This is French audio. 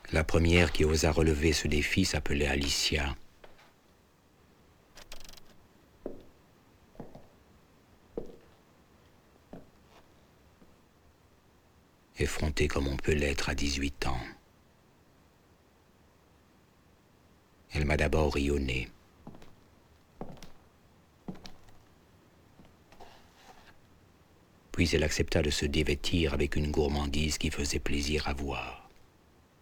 La première qui osa relever ce défi s'appelait Alicia. Effrontée comme on peut l'être à 18 ans. Elle m'a d'abord rayonné. Puis elle accepta de se dévêtir avec une gourmandise qui faisait plaisir à voir.